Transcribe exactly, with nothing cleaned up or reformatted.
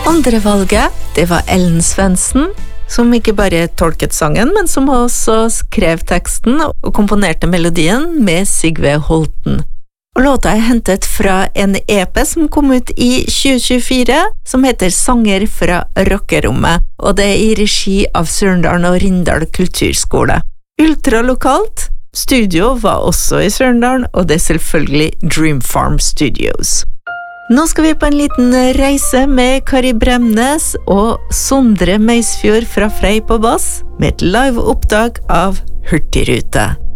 Andre valget, det var Ellen Svendsen, som ikke bare tolket sangen, men som også skrev teksten og komponerte melodien med Sigve Holten. Og låta er hentet fra en E P som kom ut i tjue tjuefire, som heter Sanger fra rockerommet, og det er i regi av Sørendalen og Rindal kulturskole. Ultralokalt, studio var også i Sørendalen, og det er selvfølgelig Dream Farm Studios. Nå skal vi på en liten reise med Kari Bremnes og Sondre Meisfjord fra Frei på bass, med et live oppdag av Hurtigrute.